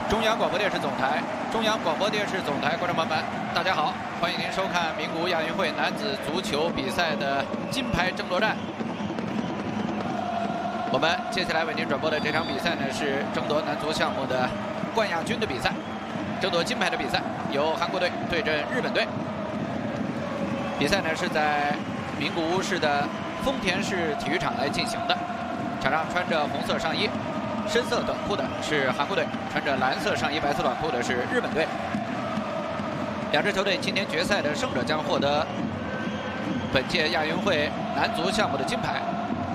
中央广播电视总台，中央广播电视总台观众朋友们，大家好，欢迎您收看名古屋亚运会男子足球比赛的金牌争夺战。我们接下来为您转播的这场比赛呢，是争夺男足项目的冠亚军的比赛，争夺金牌的比赛，由韩国队对阵日本队。比赛呢是在名古屋市的丰田市体育场来进行的，场上穿着红色上衣、深色短裤的是韩国队，穿着蓝色上衣、白色短裤的是日本队。两支球队今天决赛的胜者将获得本届亚运会男足项目的金牌。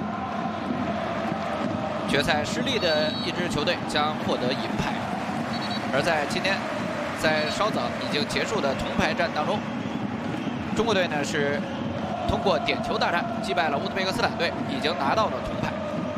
决赛失利的一支球队将获得银牌。而在今天，在稍早已经结束的铜牌战当中，中国队呢是通过点球大战击败了乌兹别克斯坦队，已经拿到了铜牌。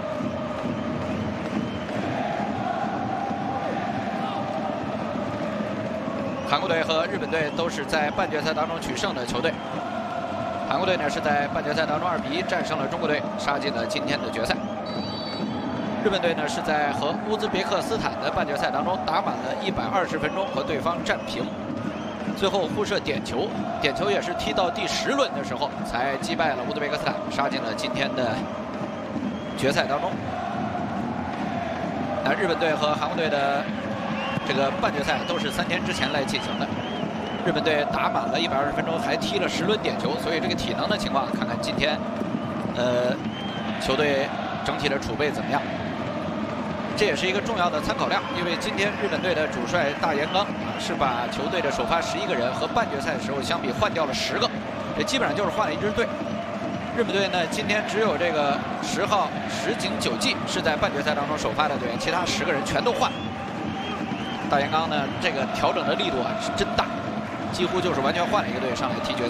韩国队和日本队都是在半决赛当中取胜的球队。韩国队呢是在半决赛当中2比1战胜了中国队，杀进了今天的决赛。日本队呢是在和乌兹别克斯坦的半决赛当中打满了120分钟，和对方战平，最后互射点球，点球也是踢到第10轮的时候才击败了乌兹别克斯坦，杀进了今天的决赛当中。那日本队和韩国队的这个半决赛都是3天之前来进行的。日本队打满了120分钟，还踢了10轮点球，所以这个体能的情况，看看今天，球队整体的储备怎么样？这也是一个重要的参考量，因为今天日本队的主帅大岩刚是把球队的首发11个人和半决赛的时候相比换掉了10个，这基本上就是换了一支队。日本队呢，今天只有这个10号石井久纪是在半决赛当中首发的队员，其他10个人全都换。大岩刚呢，这个调整的力度啊是真大，几乎就是完全换了一个队上来踢决赛。